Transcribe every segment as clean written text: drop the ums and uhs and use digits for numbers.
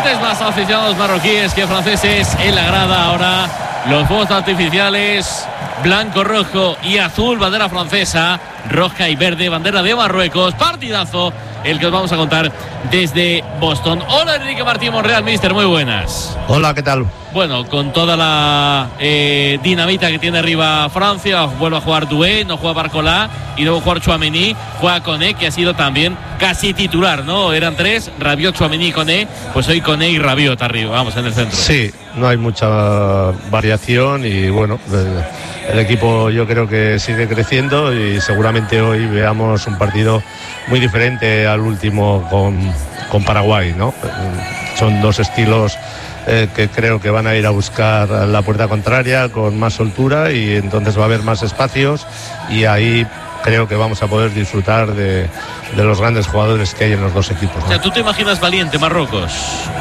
bastantes más aficionados marroquíes que franceses en la grada. Ahora los fuegos artificiales, blanco, rojo y azul, bandera francesa, roja y verde, bandera de Marruecos. Partidazo el que os vamos a contar desde Boston. Hola, Enrique Martín Monreal, mister, muy buenas. Hola, ¿qué tal? Bueno, con toda la dinamita que tiene arriba Francia, vuelve a jugar Doué, no juega Barcola y luego jugar Tchouaméni, juega Koné, que ha sido también casi titular, ¿no? Eran tres, Rabiot, Tchouaméni y Koné, pues hoy Koné y Rabiot arriba, vamos, en el centro. Sí, no hay mucha variación y bueno, el equipo yo creo que sigue creciendo y seguramente hoy veamos un partido muy diferente al último con Paraguay, ¿no? Son dos estilos que creo que van a ir a buscar la puerta contraria con más soltura y entonces va a haber más espacios y ahí creo que vamos a poder disfrutar de los grandes jugadores que hay en los dos equipos, ¿no? O sea, ¿tú te imaginas valiente Marruecos?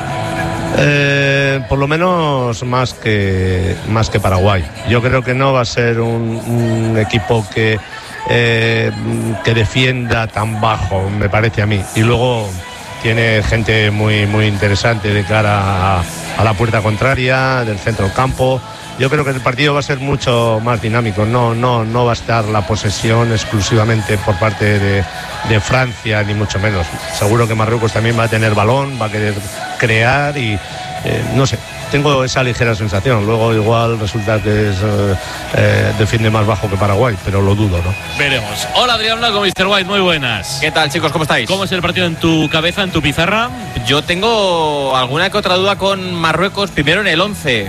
Por lo menos más que Paraguay. Yo creo que no va a ser un equipo que defienda tan bajo, me parece a mí. Y luego tiene gente muy, muy interesante de cara a la puerta contraria, del centro del campo. Yo creo que el partido va a ser mucho más dinámico. No va a estar la posesión exclusivamente por parte de Francia, ni mucho menos. Seguro que Marruecos también va a tener balón, va a querer crear y no sé. Tengo esa ligera sensación. Luego igual resulta que defiende más bajo que Paraguay, pero lo dudo, ¿no? Veremos. Hola, Adrián Blanco, Mr. White, muy buenas. ¿Qué tal, chicos? ¿Cómo estáis? ¿Cómo es el partido en tu cabeza, en tu pizarra? Yo tengo alguna que otra duda con Marruecos. Primero en el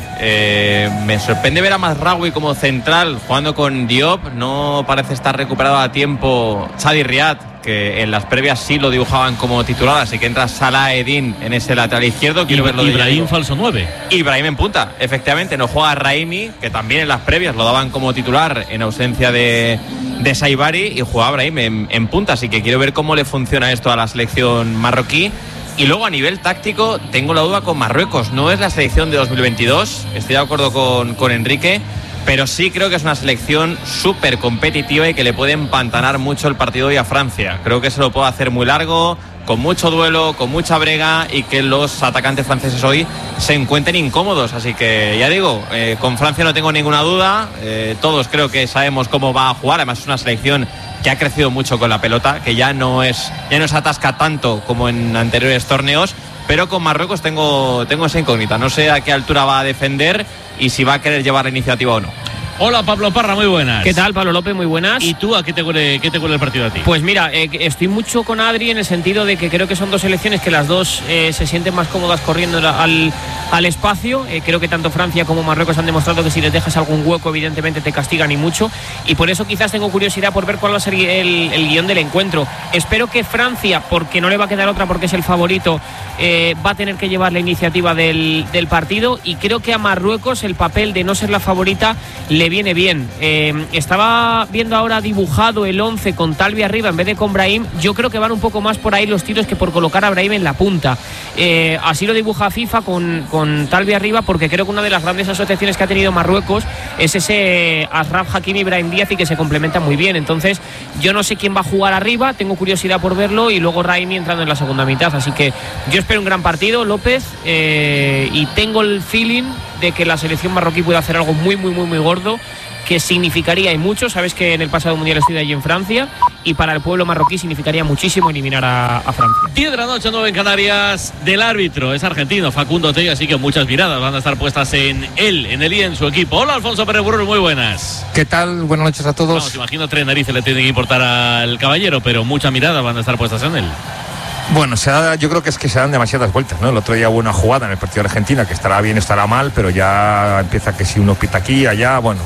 11. Me sorprende ver a Mazraoui como central jugando con Diop. No parece estar recuperado a tiempo Chadi Riad, que en las previas sí lo dibujaban como titular, así que entra Salah Eddin en ese lateral izquierdo. Quiero verlo de Ibrahim falso 9. Ibrahim en punta, efectivamente. No juega Raimi, que también en las previas lo daban como titular en ausencia de Saibari, y juega Brahim en punta, así que quiero ver cómo le funciona esto a la selección marroquí. Y luego a nivel táctico tengo la duda con Marruecos. No es la selección de 2022, estoy de acuerdo con Enrique, pero sí creo que es una selección súper competitiva y que le puede empantanar mucho el partido hoy a Francia. Creo que se lo puede hacer muy largo, con mucho duelo, con mucha brega, y que los atacantes franceses hoy se encuentren incómodos. Así que ya digo, con Francia no tengo ninguna duda. Todos creo que sabemos cómo va a jugar. Además es una selección que ha crecido mucho con la pelota, que ya no se atasca tanto como en anteriores torneos. Pero con Marruecos tengo esa incógnita. No sé a qué altura va a defender y si va a querer llevar la iniciativa o no. Hola, Pablo Parra, muy buenas. ¿Qué tal, Pablo López? Muy buenas. ¿Y tú a qué te huele el partido a ti? Pues mira, estoy mucho con Adri en el sentido de que creo que son dos selecciones que las dos se sienten más cómodas corriendo al espacio. Creo que tanto Francia como Marruecos han demostrado que si les dejas algún hueco, evidentemente te castigan y mucho. Y por eso quizás tengo curiosidad por ver cuál va a ser el guión del encuentro. Espero que Francia, porque no le va a quedar otra porque es el favorito, va a tener que llevar la iniciativa del partido. Y creo que a Marruecos el papel de no ser la favorita le viene bien. Estaba viendo ahora dibujado el 11 con Talbi arriba en vez de con Brahim. Yo creo que van un poco más por ahí los tiros que por colocar a Brahim en la punta. Así lo dibuja FIFA con Talbi arriba, porque creo que una de las grandes asociaciones que ha tenido Marruecos es ese Achraf Hakimi Brahim Díaz, y que se complementan muy bien. Entonces yo no sé quién va a jugar arriba, tengo curiosidad por verlo, y luego Raimi entrando en la segunda mitad. Así que yo espero un gran partido, López, y tengo el feeling de que la selección marroquí puede hacer algo muy, muy, muy, muy gordo, que significaría y mucho. Sabes que en el pasado mundial estoy allí en Francia, y para el pueblo marroquí significaría muchísimo eliminar a Francia. 10 de la noche, 9 en Canarias. Del árbitro es argentino, Facundo Tello, así que muchas miradas van a estar puestas en él, en él y en su equipo. Hola, Alfonso Pérez Burrul, muy buenas. ¿Qué tal? Buenas noches a todos. Vamos, imagino 3 narices le tiene que importar al caballero, pero muchas miradas van a estar puestas en él. Bueno, yo creo que es que se dan demasiadas vueltas, ¿no? El otro día hubo una jugada en el partido de Argentina que estará bien, estará mal, pero ya empieza que si uno pita aquí, allá, bueno,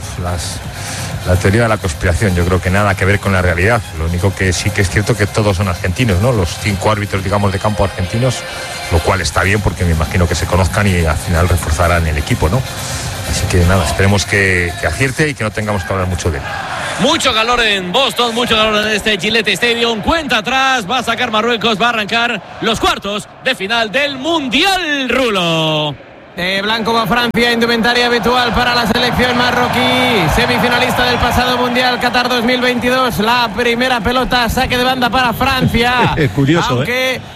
la teoría de la conspiración, yo creo que nada que ver con la realidad. Lo único que sí que es cierto que todos son argentinos, ¿no? Los 5 árbitros, digamos, de campo argentinos, lo cual está bien porque me imagino que se conozcan y al final reforzarán el equipo, ¿no? Así que nada, esperemos que acierte y que no tengamos que hablar mucho de él. Mucho calor en Boston, mucho calor en este Gillette Stadium. Cuenta atrás, va a sacar Marruecos, va a arrancar los cuartos de final del Mundial, Rulo. De blanco va Francia, indumentaria habitual para la selección marroquí, semifinalista del pasado Mundial Qatar 2022. La primera pelota, saque de banda para Francia. Curioso, aunque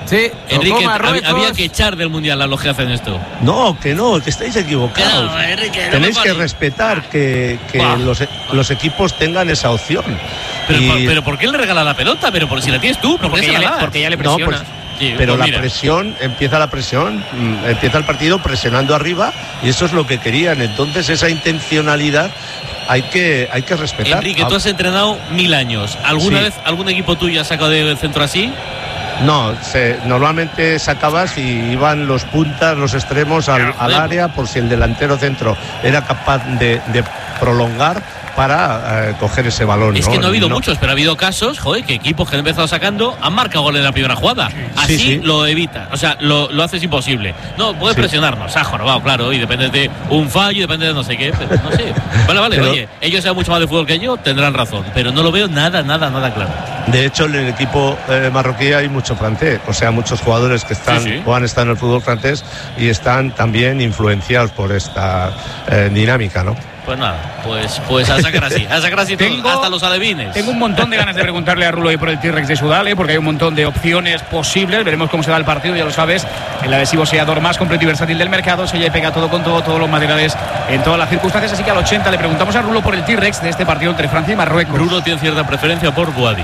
Sí, Enrique, había que echar del Mundial a los que hacen esto. No, que estáis equivocados. No, Enrique, Tenéis no que vale. respetar que los equipos tengan esa opción. Pero ¿por qué le regala la pelota? Pero por si la tienes tú, porque ya le No, presionas. Sí, pero pues la mira. presión, empieza el partido presionando arriba y eso es lo que querían. Entonces esa intencionalidad hay que respetar. Enrique, tú has entrenado 1000 años. ¿Alguna Sí. vez algún equipo tuyo ha sacado del centro así? No, normalmente sacabas y iban los puntas, los extremos al área por si el delantero centro era capaz de prolongar para coger ese balón. Es que no ha habido muchos, pero ha habido casos, que equipos que han empezado sacando han marcado gol en la primera jugada. Así Sí. lo evita, o sea, lo haces imposible. No, puede presionarnos, ha jorobado, claro, y depende de un fallo, depende de no sé qué, pero no sé. Vale, Pero, oye, ellos saben mucho más de fútbol que yo, tendrán razón, pero no lo veo nada claro. De hecho, en el equipo marroquí hay mucho francés, o sea, muchos jugadores que están Sí. o han estado en el fútbol francés y están también influenciados por esta dinámica, ¿no? Pues nada, pues a sacar así todo, hasta los alevines. Tengo un montón de ganas de preguntarle a Rulo y por el T-Rex de Sudale, porque hay un montón de opciones posibles. Veremos cómo se da el partido, ya lo sabes. El adhesivo sellador más completo y versátil del mercado, sella y pega todo con todo, todos los materiales en todas las circunstancias. Así que al 80 le preguntamos a Rulo por el T-Rex de este partido entre Francia y Marruecos. Rulo tiene cierta preferencia por Boadi.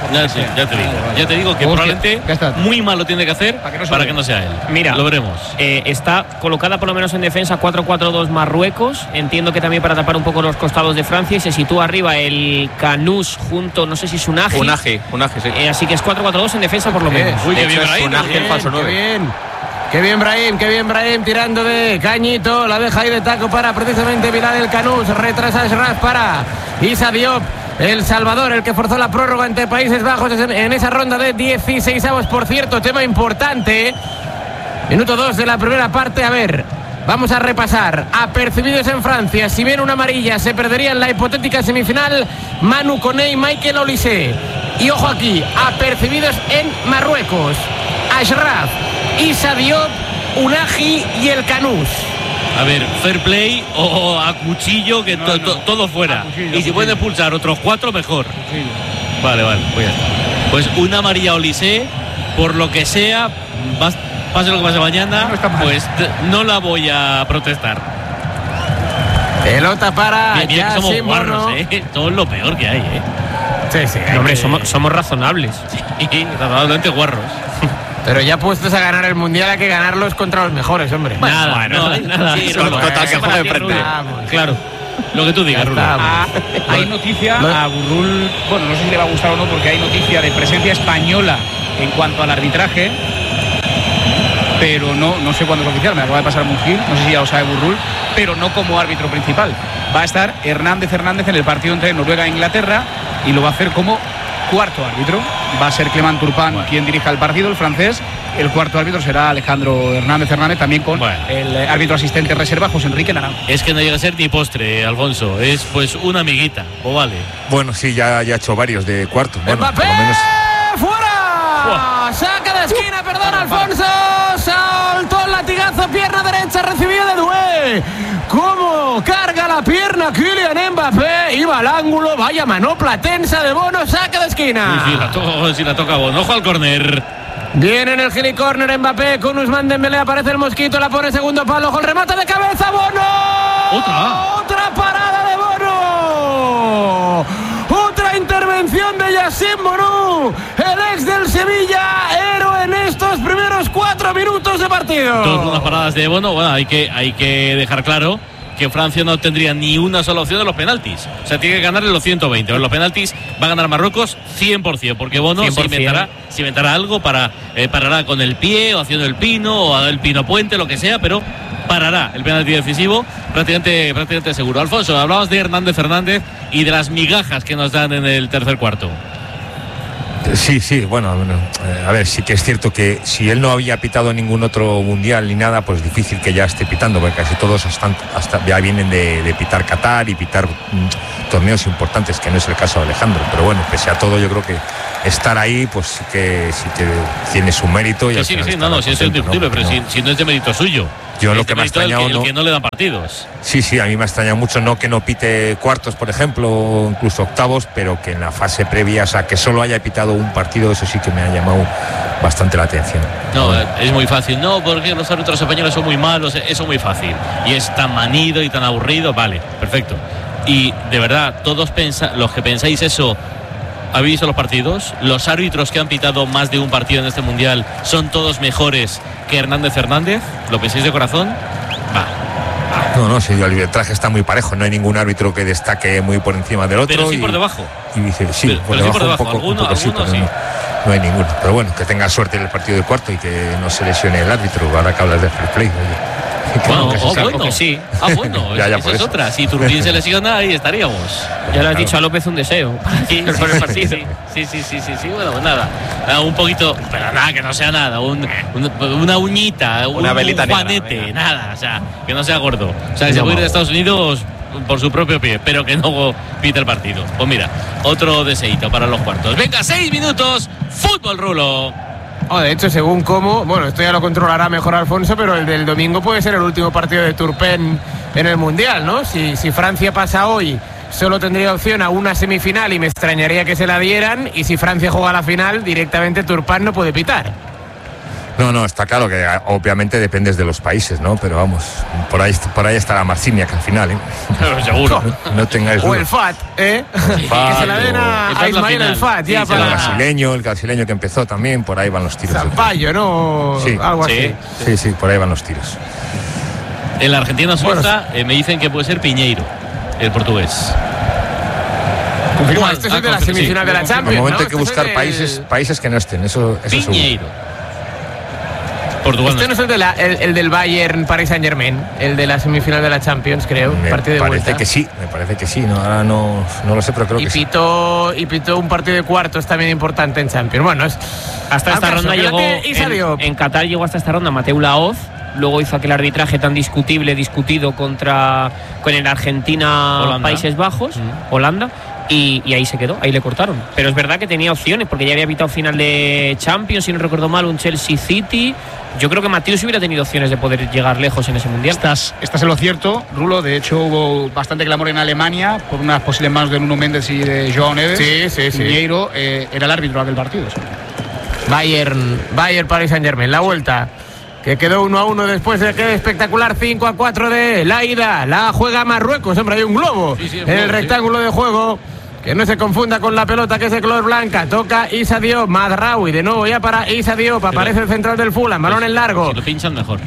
Ya te digo que Hostia, probablemente ya está. muy mal lo tiene que hacer para que no sea él. Mira, lo veremos. Está colocada por lo menos en defensa 4-4-2 Marruecos. Entiendo que también para tapar un poco los costados de Francia. Y se sitúa arriba el Canús junto, no sé si es Unaji. Unaji, sí. Así que es 4-4-2 en defensa por lo menos. Uy, qué De bien, hecho, es Brahim. Unaji el falso 9. Qué bien Brahim tirando de cañito, la deja ahí de taco para precisamente Bilal el Canús, retrasa Ashraf para Issa Diop, El Salvador, el que forzó la prórroga ante Países Bajos en esa ronda de 16avos. Por cierto, tema importante, minuto 2 de la primera parte. A ver, vamos a repasar. Apercibidos en Francia, si bien una amarilla se perdería en la hipotética semifinal, Manu Koné y Michael Olise. Y ojo aquí, apercibidos en Marruecos, Ashraf, Issa Diop, Unaji y el Canús. A ver, fair play o a cuchillo, que todo fuera. Cuchillo, y si pueden expulsar otros 4, mejor. Vale, pues ya está. Pues una amarilla Olise, por lo que sea, pase lo que pase mañana, No está mal. pues no la voy a protestar. Pelota para Mira que somos Yacine guarros, Bono. Todo es lo peor que hay, Sí, Hombre, somos razonables. Y razonablemente guarros. Pero ya puestos a ganar el Mundial hay que ganarlos contra los mejores, hombre. Nada. Sí, Total, Rulo, que juega enfrente. Claro, lo que tú digas, Rulo. Hay noticia a Gurrul, bueno, no sé si le va a gustar o no, porque hay noticia de presencia española en cuanto al arbitraje, pero no sé cuándo es oficial, me acaba de pasar Mungil, no sé si ya lo sabe Gurrul, pero no como árbitro principal. Va a estar Hernández en el partido entre Noruega e Inglaterra y lo va a hacer como cuarto árbitro. Va a ser Clement Turpin quien dirija el partido, el francés. El cuarto árbitro será Alejandro Hernández, también con el árbitro asistente reserva José Enrique Naranjo. Es que no llega a ser ni postre, Alfonso. Es pues una amiguita, o vale. Bueno, sí, ya ha hecho varios de cuarto. Bueno, ¡Mbappé! por lo menos. ¡Fuera! Saca de esquina, perdón, Alfonso. Saltó el latigazo, pierna derecha, recibido de Doué. ¿Cómo carga la pierna Kylian Mbappé? Iba al ángulo, vaya manopla tensa de Bono, saca de esquina. Sí, la toca Bono. Ojo al córner. Viene en el gilicórner Mbappé con Ousmane Dembélé, aparece el mosquito, la pone segundo palo, ojo el remate de cabeza, Bono. Otra parada de Bono. Otra intervención de Yacine Bono, el ex del Sevilla, héroe en estos primeros 4 minutos de partido. Todas unas paradas de Bono. Bueno, hay que dejar claro que Francia no tendría ni una sola opción de los penaltis. O sea, tiene que ganarle los 120. En los penaltis va a ganar Marruecos 100%, porque Bono 100%. se inventará algo parará con el pie o haciendo el pino o el pino puente, lo que sea, pero parará el penalti decisivo prácticamente seguro. Alfonso, hablabas de Hernández y de las migajas que nos dan en el tercer cuarto. Sí, bueno, a ver, sí que es cierto que si él no había pitado ningún otro mundial ni nada, pues difícil que ya esté pitando, porque casi todos hasta ya vienen de pitar Qatar y pitar torneos importantes, que no es el caso de Alejandro. Pero bueno, pese a todo, yo creo que estar ahí, pues sí que tiene su mérito. Y sí, eso es indiscutible, pero si no es de mérito suyo. Yo lo que me ha extrañado el que no le dan partidos. Sí, a mí me ha extrañado mucho, no que no pite cuartos, por ejemplo, o incluso octavos, pero que en la fase previa, o sea, que solo haya pitado un partido, eso sí que me ha llamado bastante la atención. No, es muy fácil. No, porque los árbitros españoles son muy malos, eso es muy fácil. Y es tan manido y tan aburrido, vale, perfecto. Y de verdad, todos los que pensáis eso, ¿habéis visto los partidos? Los árbitros que han pitado más de un partido en este mundial son todos mejores que Hernández Hernández. ¿Lo pensáis de corazón? No, si el arbitraje está muy parejo, no hay ningún árbitro que destaque muy por encima del otro. Pero sí por debajo. Y dice, por debajo. Un poco sí, pero no hay ninguno. Pero bueno, que tenga suerte en el partido de cuarto y que no se lesione el árbitro, ahora que hablas de fair play. Bueno, sí. Bueno, esa es otra. Si Turbín se lesiona, ahí estaríamos. Ya le has dicho a López un deseo. Sí, bueno, pues nada. Un poquito, pero nada, que no sea nada. Una uñita, una velita un juanete, negra, nada. O sea, que no sea gordo. O sea, que se puede ir a Estados Unidos por su propio pie, pero que no pite el partido. Pues mira, otro deseito para los cuartos. Venga, 6 minutos, fútbol rulo. De hecho, según cómo, bueno, esto ya lo controlará mejor Alfonso, pero el del domingo puede ser el último partido de Turpin en el Mundial, ¿no? Si Francia pasa hoy, solo tendría opción a una semifinal y me extrañaría que se la dieran, y si Francia juega la final, directamente Turpin no puede pitar. No, está claro que obviamente dependes de los países, ¿no? Pero vamos, por ahí estará Marciniak al final, ¿eh? Pero seguro. No tengáis duda. O el FAT, ¿eh? El FAT, que se la den a Ismael el FAT, ya para... El brasileño que empezó también, por ahí van los tiros. Zampayo, ¿no? Sí. Algo así. Sí, por ahí van los tiros. En la Argentina-Suiza me dicen que puede ser Piñeiro, el portugués. Confirma, este es de la semifinal de la Champions. De momento ¿no? hay que buscar países que no estén, eso Piñeiro. seguro. Portugal este no es el del Bayern Paris Saint-Germain, el de la semifinal de la Champions, creo. Me partido de parece vuelta. Me parece que sí. Ahora no lo sé, pero creo que sí. Y pitó un partido de cuartos también importante en Champions. Bueno, hasta esta ronda llegó en Qatar, llegó hasta esta ronda Mateu Laoz. Luego hizo aquel arbitraje tan discutido con el Argentina Países Bajos, Holanda. Y ahí se quedó, ahí le cortaron. Pero es verdad que tenía opciones, porque ya había pitado final de Champions, si no recuerdo mal, un Chelsea City. Yo creo que Mathieu hubiera tenido opciones de poder llegar lejos en ese mundial. Estás en lo cierto, Rulo. De hecho, hubo bastante clamor en Alemania por unas posibles manos de Nuno Méndez y de Joao Neves. Sí. Piñeiro era el árbitro de aquel partido. ¿Sí? Bayern Paris Saint-Germain, la vuelta, que quedó 1-1 después de aquel espectacular 5-4 de la ida. La juega Marruecos, hombre, hay un globo en el rectángulo de juego. Que no se confunda con la pelota, que es de color blanca. Toca Issa Diop, Mazraoui, de nuevo ya para Issa Diop. Aparece el central del Fulham, balón en largo. Si lo pinchan mejor.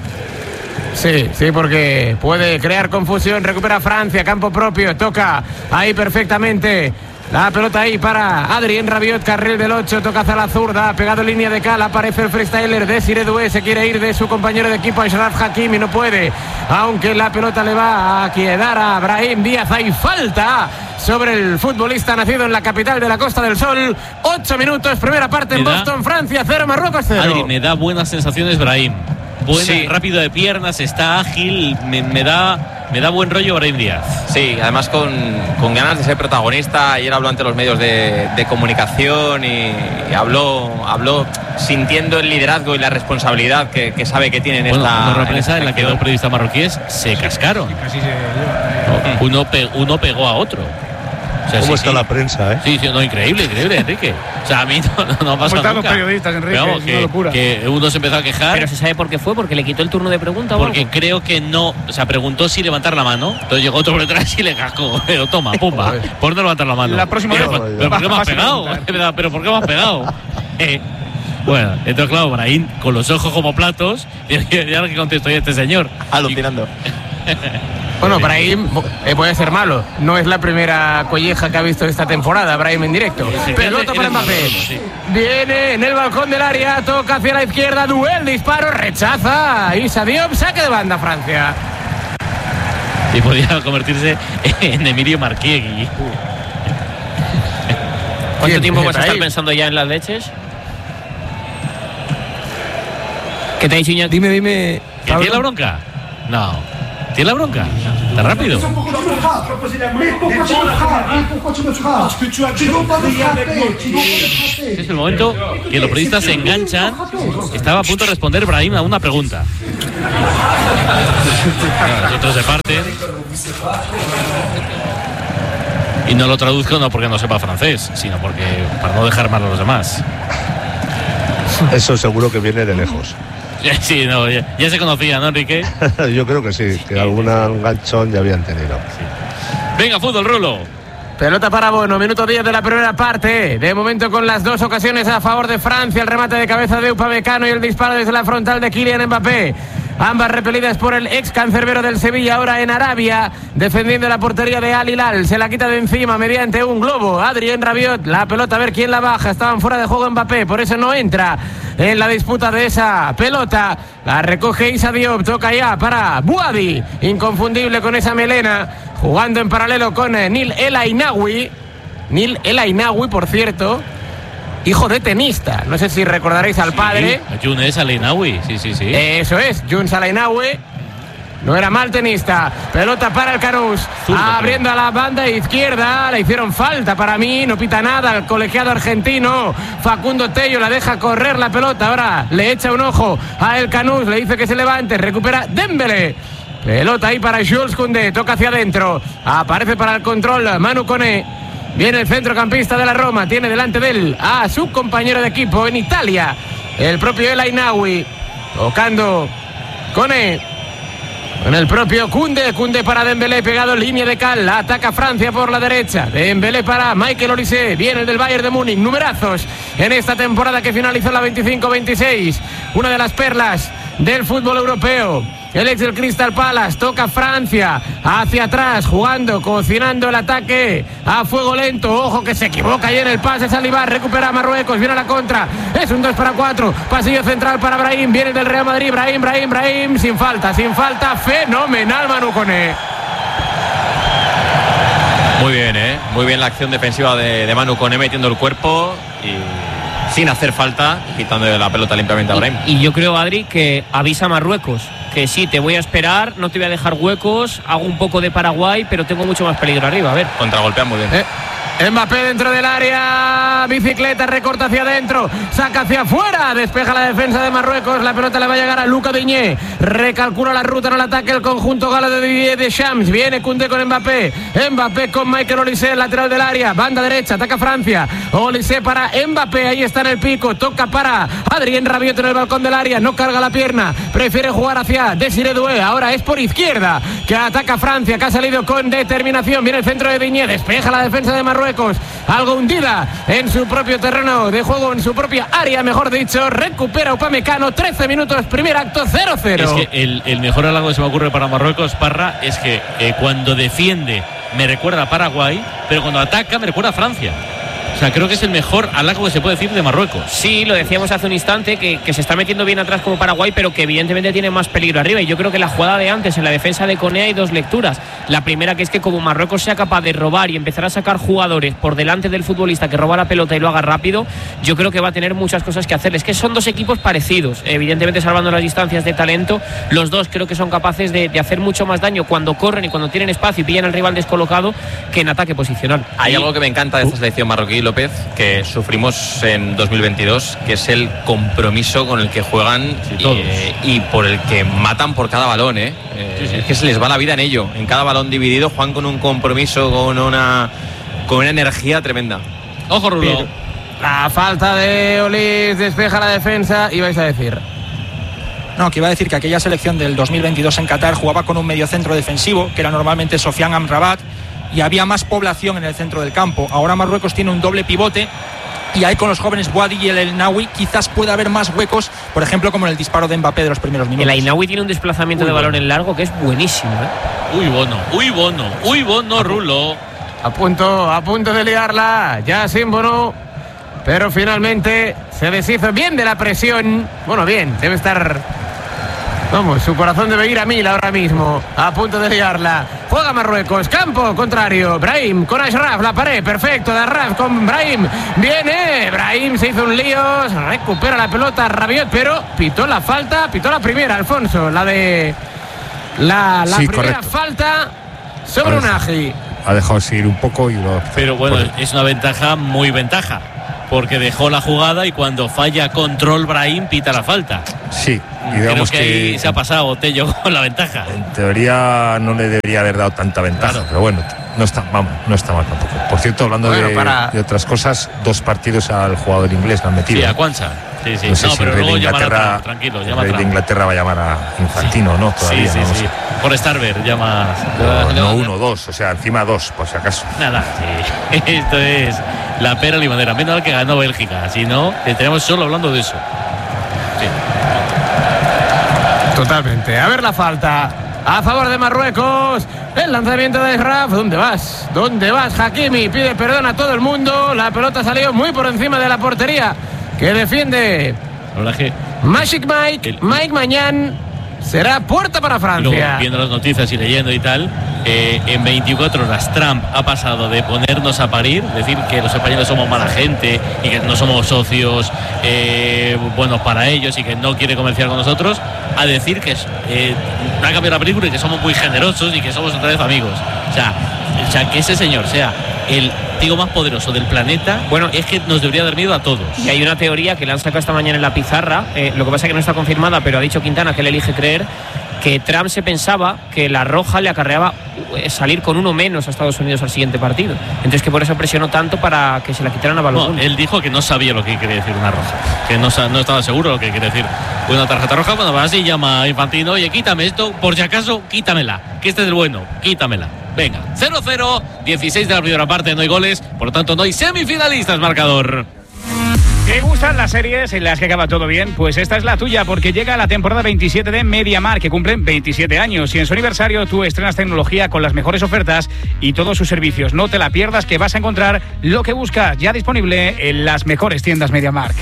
Sí, porque puede crear confusión. Recupera Francia, campo propio. Toca ahí perfectamente. La pelota ahí para Adrien Rabiot, carril del 8, toca hacia la zurda, ha pegado línea de cal, aparece el freestyler Desiré Doué, se quiere ir de su compañero de equipo Achraf Hakimi, no puede, aunque la pelota le va a quedar a Brahim Díaz. Hay falta sobre el futbolista nacido en la capital de la Costa del Sol. 8 minutos, primera parte en Boston, Francia 0, Marruecos 0. Adri, me da buenas sensaciones Brahim. Rápido de piernas, está ágil, me da buen rollo Brahim Díaz. Sí, además con ganas de ser protagonista. Ayer habló ante los medios de comunicación y habló sintiendo el liderazgo y la responsabilidad que sabe que tiene en esta prensa en la que dos periodistas marroquíes se cascaron. Uno pegó a otro. O sea, ¿Cómo está la prensa, Sí, increíble, Enrique. O sea, a mí no pasa nunca. Los periodistas, Enrique, vamos, es una locura. Que uno se empezó a quejar. Pero se sabe por qué fue, porque le quitó el turno de pregunta. Porque creo que no, o sea, preguntó si levantar la mano. Entonces llegó otro por detrás y le cascó. Pero toma, pumba, por no levantar la mano. La próxima vez. ¿Pero por qué me has pegado? ¿Pero por qué me has pegado? Bueno, entonces claro, Brahim con los ojos como platos. Y ahora que contestó este señor. Alucinando. Bueno, Brahim puede ser malo. No es la primera colleja que ha visto esta temporada, Brahim en directo. Pelota para Mbappé. Viene en el balcón del área, toca hacia la izquierda, duel, disparo, rechaza. Issa Diop, saque de banda Francia. Y podía convertirse en Emilio Marquiegui. ¿Cuánto tiempo vas a estar pensando ya en las leches? ¿Qué te ha dicho Iñaki? Dime. ¿Que tiene la bronca? No. ¿Tiene la bronca? ¿Tan rápido? Es el momento que los periodistas se enganchan. Estaba a punto de responder Brahim a una pregunta. Los otros se parten. Y no lo traduzco no porque no sepa francés, sino porque para no dejar mal a los demás. Eso seguro que viene de lejos. Sí, no, ya se conocía, ¿no, Enrique? Yo creo que sí, que algún ganchón ya habían tenido. Sí. Venga, fútbol, Rulo. Pelota para Bono, minuto 10 de la primera parte. De momento con las dos ocasiones a favor de Francia, el remate de cabeza de Upamecano y el disparo desde la frontal de Kylian Mbappé. Ambas repelidas por el ex cancerbero del Sevilla, ahora en Arabia, defendiendo la portería de Al Hilal. Se la quita de encima mediante un globo. Adrien Rabiot, la pelota a ver quién la baja. Estaban fuera de juego Mbappé, por eso no entra en la disputa de esa pelota. La recoge Issa Diop, toca ya para Bouadi, inconfundible con esa melena, jugando en paralelo con Nil El Ainaoui. Nil El Ainaoui, por cierto, hijo de tenista. No sé si recordaréis al padre. Younes Al Ainaoui, sí. Eso es, Younes Al Ainaoui. No era mal tenista. Pelota para el Canús. Abriendo a la banda izquierda. Le hicieron falta para mí. No pita nada el colegiado argentino. Facundo Tello la deja correr la pelota. Ahora le echa un ojo a el Canús. Le dice que se levante. Recupera Dembélé. Pelota ahí para Jules Koundé. Toca hacia adentro. Aparece para el control Manu Koné. Viene el centrocampista de la Roma. Tiene delante de él a su compañero de equipo en Italia, el propio El Ainaoui. Tocando Koné con el propio Koundé. Koundé para Dembélé, pegado en línea de cal. Ataca Francia por la derecha. Dembélé para Michael Olise. Viene el del Bayern de Múnich. Numerazos en esta temporada que finalizó la 25-26. Una de las perlas del fútbol europeo. El ex del Crystal Palace. Toca Francia hacia atrás, jugando, cocinando el ataque a fuego lento. Ojo que se equivoca ahí en el pase. Saliba recupera a Marruecos, viene a la contra. Es un 2-4. Pasillo central para Brahim. Viene del Real Madrid. Brahim. Sin falta. Fenomenal Manu Koné. Muy bien, muy bien la acción defensiva de Manu Koné, metiendo el cuerpo y sin hacer falta, quitando la pelota limpiamente a Brahim. Y yo creo, Adri, que avisa a Marruecos que sí, te voy a esperar, no te voy a dejar huecos, hago un poco de Paraguay, pero tengo mucho más peligro arriba. A ver. Contragolpea muy bien. Mbappé dentro del área, bicicleta, recorta hacia adentro, saca hacia afuera, despeja la defensa de Marruecos. La pelota le va a llegar a Luca Digne, recalcula la ruta en el ataque el conjunto galo de Didier Deschamps. Viene Koundé con Mbappé con Michael Olise, lateral del área, banda derecha, ataca Francia. Olise para Mbappé, ahí está en el pico, toca para Adrien Rabiot en el balcón del área, no carga la pierna, prefiere jugar hacia Desiré Doué. Ahora es por izquierda que ataca Francia, que ha salido con determinación. Viene el centro de Digne, despeja la defensa de Marruecos, algo hundida en su propio terreno de juego, en su propia área, mejor dicho. Recupera Upamecano, 13 minutos, primer acto, 0-0. Es que el mejor halago que se me ocurre para Marruecos, Parra, es que cuando defiende me recuerda a Paraguay, pero cuando ataca me recuerda a Francia. O sea, creo que es el mejor halago que se puede decir de Marruecos. Sí, lo decíamos hace un instante, que se está metiendo bien atrás como Paraguay, pero que evidentemente tiene más peligro arriba. Y yo creo que la jugada de antes, en la defensa de Koné, hay dos lecturas. La primera, que es que como Marruecos sea capaz de robar y empezar a sacar jugadores por delante del futbolista que roba la pelota y lo haga rápido, yo creo que va a tener muchas cosas que hacer. Es que son dos equipos parecidos, evidentemente salvando las distancias de talento. Los dos creo que son capaces de hacer mucho más daño cuando corren y cuando tienen espacio y pillan al rival descolocado que en ataque posicional. Hay algo que me encanta de esta selección marroquí, López, que sufrimos en 2022, que es el compromiso con el que juegan, y por el que matan por cada balón. Es que se les va la vida en ello. En cada balón dividido juegan con un compromiso, con una energía tremenda. Ojo, Rulo. La falta de Olis, despeja la defensa. ¿Y vais a decir? No, que iba a decir que aquella selección del 2022 en Qatar jugaba con un mediocentro defensivo, que era normalmente Sofiane Amrabat, y había más población en el centro del campo. Ahora Marruecos tiene un doble pivote, y ahí con los jóvenes Bouadi y el Ainaoui quizás pueda haber más huecos, por ejemplo como en el disparo de Mbappé de los primeros minutos. El Ainaoui tiene un desplazamiento de balón en largo que es buenísimo. Uy, bono, Rulo. A punto de liarla, ya sin Bono, pero finalmente se deshizo bien de la presión. Bueno, bien, debe estar... Vamos, su corazón debe ir a 1000 ahora mismo. A punto de liarla. Juega Marruecos, campo contrario. Brahim con Ashraf, la pared, perfecto. De Ashraf con Brahim. Viene, Brahim se hizo un lío. Recupera la pelota Rabiot, pero pitó la falta, pitó la primera, Alfonso. La de la Sí, primera correcto. falta sobre Unagi. Ha dejado seguir un poco y Pero bueno, es una ventaja muy ventaja, porque dejó la jugada y cuando falla control Brahim pita la falta. Sí, y Creo digamos que ahí se ha pasado Tello con la ventaja. en teoría no le debería haber dado tanta ventaja, Claro. pero bueno, no está mal tampoco. Por cierto, hablando de otras cosas, 2 partidos al jugador inglés le han metido. Sí, a Kwanza. Sí, sí. No sé No, si pero el rey luego de llamará Inglaterra, Trump, tranquilo, el llama rey de Trump. Inglaterra va a llamar a Infantino, ¿no? Todavía, sí, no lo sí. sé. Por Starver llama. No 1, 2, o sea, encima 2, por si acaso. Nada, sí. Esto es la pera limonera. Menos mal que ganó Bélgica. Si no, estaríamos solo hablando de eso. Sí. Totalmente. A ver la falta. A favor de Marruecos. El lanzamiento de Ashraf. ¿Dónde vas? ¿Dónde vas? Hakimi pide perdón a todo el mundo. La pelota salió muy por encima de la portería que defiende Magic Mike Mañán. Será puerta para Luego, Francia. viendo las noticias y leyendo y tal, en 24 horas Trump ha pasado de ponernos a parir, decir que los españoles somos mala gente y que no somos socios buenos para ellos y que no quiere comerciar con nosotros, a decir que ha cambiado la película y que somos muy generosos y que somos otra vez amigos. O sea, que ese señor sea el tío más poderoso del planeta, bueno, es que nos debería dar miedo a todos. Y hay una teoría que le han sacado esta mañana en la pizarra, lo que pasa es que no está confirmada, pero ha dicho Quintana que él elige creer que Trump se pensaba que la roja le acarreaba salir con uno menos a Estados Unidos al siguiente partido. Entonces que por eso presionó tanto para que se la quitaran a Balogun. No, él dijo que no sabía lo que quiere decir una roja, que no estaba seguro lo que quiere decir una tarjeta roja. Cuando va así llama a Infantino, oye, quítame esto, por si acaso, quítamela, que este es el bueno, quítamela. Venga, 0-0, 16 de la primera parte, no hay goles, por lo tanto no hay semifinalistas, marcador. ¿Te gustan las series en las que acaba todo bien? Pues esta es la tuya, porque llega la temporada 27 de MediaMarkt, que cumplen 27 años. Y en su aniversario tú estrenas tecnología con las mejores ofertas y todos sus servicios. No te la pierdas, que vas a encontrar lo que buscas, ya disponible en las mejores tiendas MediaMarkt.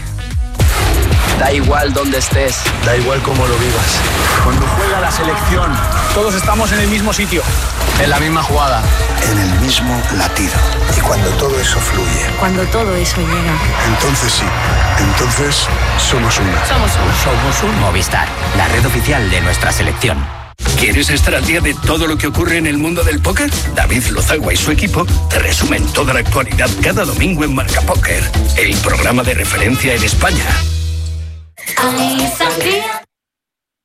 Da igual dónde estés, da igual cómo lo vivas. Cuando juega la selección, todos estamos en el mismo sitio, en la misma jugada, en el mismo latido. Y cuando todo eso fluye, cuando todo eso llega, entonces sí, entonces somos una. Somos un Movistar, la red oficial de nuestra selección. ¿Quieres estar al día de todo lo que ocurre en el mundo del póker? David Lozagua y su equipo te resumen toda la actualidad cada domingo en Marca Póker, el programa de referencia en España. Hay sangría